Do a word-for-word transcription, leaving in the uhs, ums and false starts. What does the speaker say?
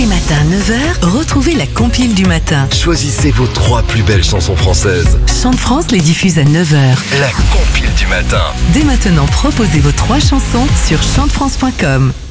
les matins à neuf heures, retrouvez la compile du matin. Choisissez vos trois plus belles chansons françaises. Chante France les diffuse à neuf heures. La compile du matin. Dès maintenant, proposez vos trois chansons sur chante france point com.